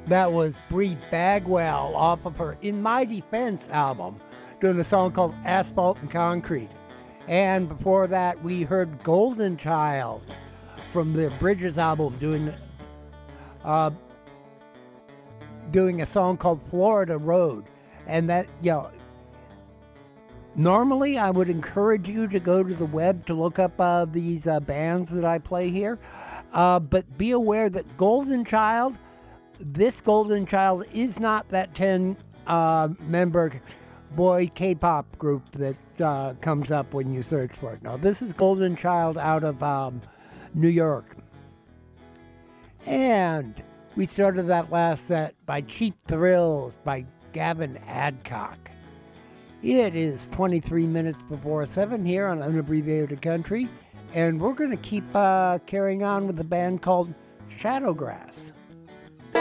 That was Bree Bagwell off of her In My Defense album, doing a song called Asphalt and Concrete. And before that, we heard Golden Child from the Bridges album doing a song called Florida Road. And that, normally I would encourage you to go to the web to look up these bands that I play here. But be aware that this Golden Child is not that 10-member boy K-pop group that comes up when you search for it. No, this is Golden Child out of New York. And we started that last set by Cheap Thrills by Gavin Adcock. It is 23 minutes before 7 here on Unabbreviated Country, and we're going to keep carrying on with a band called Shadowgrass.